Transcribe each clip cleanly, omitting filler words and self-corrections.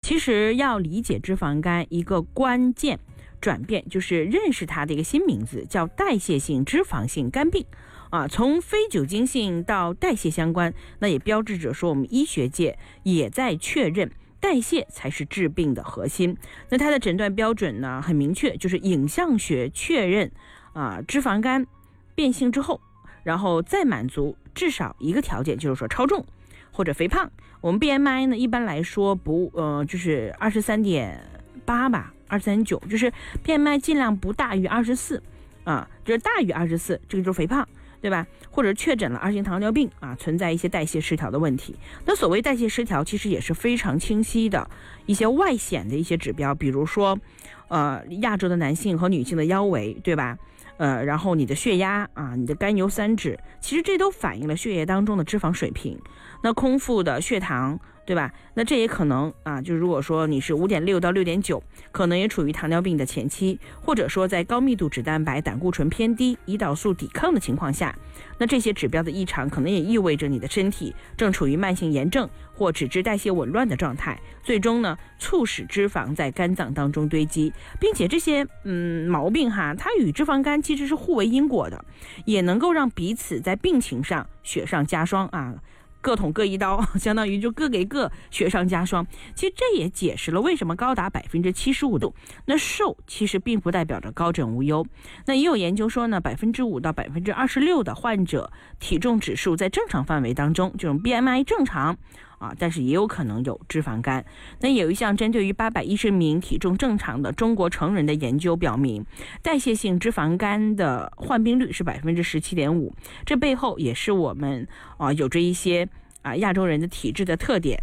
其实要理解脂肪肝，一个关键转变就是认识它的一个新名字，叫代谢性脂肪性肝病从非酒精性到代谢相关，那也标志着说我们医学界也在确认代谢才是治病的核心。那它的诊断标准呢很明确，就是影像学确认脂肪肝变性之后，然后再满足至少一个条件，就是说超重或者肥胖。我们 BMI 呢一般来说就是23.8吧，23.9，就是 BMI 尽量不大于24就是大于24，这个就是肥胖，对吧？或者确诊了2型糖尿病存在一些代谢失调的问题。那所谓代谢失调，其实也是非常清晰的一些外显的一些指标，比如说亚洲的男性和女性的腰围，对吧？然后你的血压你的甘油三酯，其实这都反映了血液当中的脂肪水平。那空腹的血糖，对吧？那这也可能就如果说你是5.6到6.9，可能也处于糖尿病的前期，或者说在高密度脂蛋白、胆固醇偏低、胰岛素抵抗的情况下，那这些指标的异常可能也意味着你的身体正处于慢性炎症或脂质代谢紊乱的状态，最终呢促使脂肪在肝脏当中堆积，并且这些毛病它与脂肪肝其实是互为因果的，也能够让彼此在病情上雪上加霜各捅各一刀，相当于就各给各雪上加霜。其实这也解释了为什么高达75%度，那瘦其实并不代表着高枕无忧。那也有研究说呢，5%到26%的患者体重指数在正常范围当中，这种 BMI 正常但是也有可能有脂肪肝。那有一项针对于810名体重正常的中国成人的研究表明，代谢性脂肪肝的患病率是17.5%，这背后也是我们有着一些亚洲人的体质的特点。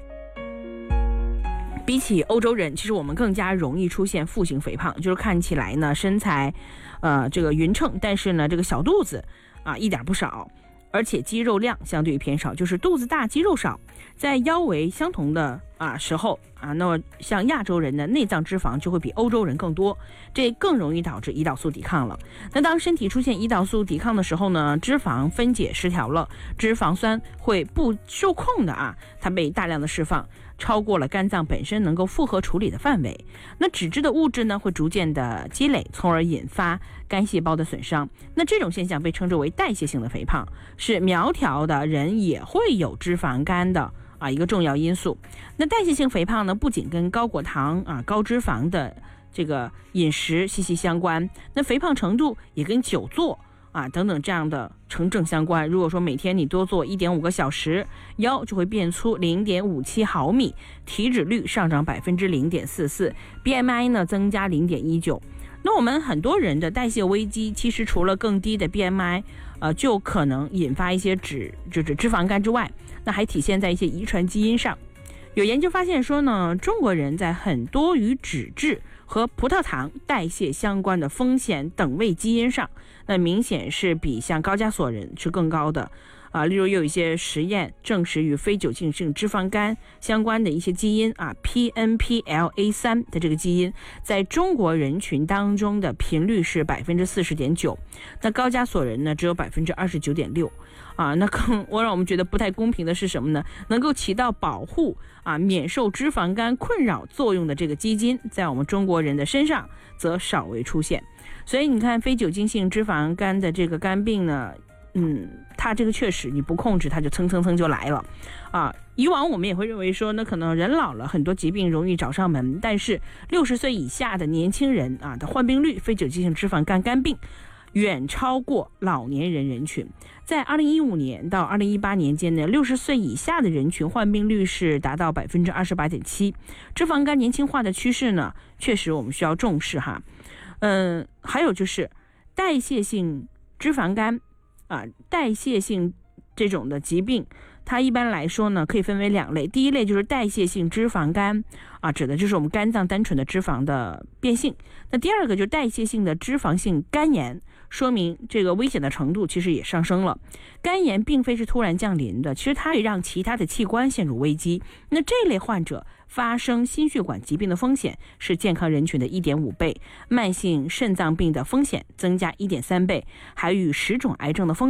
比起欧洲人，其实我们更加容易出现腹型肥胖，就是看起来呢身材这个匀称，但是呢这个小肚子一点不少，而且肌肉量相对于偏少，就是肚子大肌肉少。在腰围相同的时候那么像亚洲人的内脏脂肪就会比欧洲人更多，这更容易导致胰岛素抵抗了。那当身体出现胰岛素抵抗的时候呢，脂肪分解失调了，脂肪酸会不受控的它被大量的释放，超过了肝脏本身能够负荷处理的范围。那脂质的物质呢会逐渐的积累，从而引发肝细胞的损伤。那这种现象被称之为代谢性的肥胖，是苗条的人也会有脂肪肝的一个重要因素。那代谢性肥胖呢，不仅跟高果糖高脂肪的这个饮食息息相关，那肥胖程度也跟久坐等等这样的成正相关。如果说每天你多坐1.5个小时，腰就会变粗0.57毫米，体脂率上涨0.44%， BMI 呢增加0.19。那我们很多人的代谢危机，其实除了更低的 BMI就可能引发一些脂肪肝之外，那还体现在一些遗传基因上。有研究发现说呢，中国人在很多与脂质和葡萄糖代谢相关的风险等位基因上，那明显是比像高加索人是更高的例如有一些实验证实与非酒精性脂肪肝相关的一些基因PNPLA3 的这个基因在中国人群当中的频率是 40.9%， 那高加索人呢只有 29.6%那更让我们觉得不太公平的是什么呢？能够起到保护免受脂肪肝困扰作用的这个基因，在我们中国人的身上则少为出现。所以你看非酒精性脂肪肝的这个肝病呢它这个确实你不控制它就蹭就来了以往我们也会认为说那可能人老了很多疾病容易找上门，但是60岁以下的年轻人的患病率非酒精性脂肪肝肝病远超过老年人群。在2015年到2018年间呢，60岁以下的人群患病率是达到 28.7%。 脂肪肝年轻化的趋势呢确实我们需要重视还有就是代谢性脂肪肝代谢性这种的疾病，它一般来说呢可以分为2类。第一类就是代谢性脂肪肝指的就是我们肝脏单纯的脂肪的变性。那第二个就是代谢性的脂肪性肝炎，说明这个危险的程度其实也上升了。肝炎并非是突然降临的，其实它会让其他的器官陷入危机。那这类患者发生心血管疾病的风险是健康人群的 1.5 倍，慢性肾脏病的风险增加 1.3 倍，还与10种癌症的风险